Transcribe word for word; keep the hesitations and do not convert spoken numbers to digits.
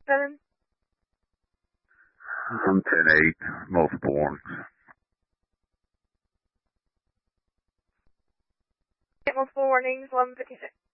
seven? From ten eight, multiple warnings. Multiple warnings, eleven fifty-six.